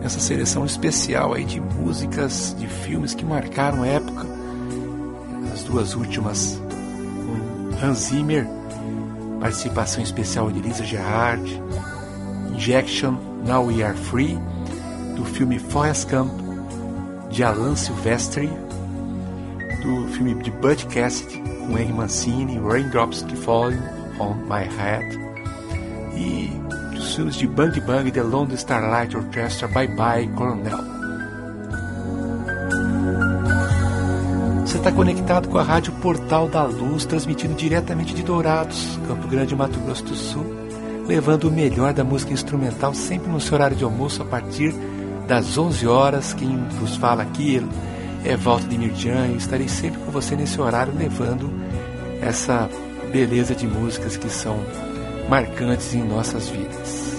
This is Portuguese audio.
essa seleção especial aí de músicas de filmes que marcaram a época. As duas últimas com Hans Zimmer, participação especial de Lisa Gerhardt, Injection, Now We Are Free, do filme Forrest Gump, de Alan Silvestri, do filme de Butch Cassidy, com Henry Mancini, Raindrops Keep Falling on My Head, e dos filmes de Bang Bang, The Lone Starlight Orchestra, Bye Bye Coronel. Você está conectado com a Rádio Portal da Luz, transmitindo diretamente de Dourados, Campo Grande, Mato Grosso do Sul, levando o melhor da música instrumental sempre no seu horário de almoço a partir das 11 horas. Quem vos fala aqui é Walter de Mirjan, e estarei sempre com você nesse horário levando essa beleza de músicas que são marcantes em nossas vidas.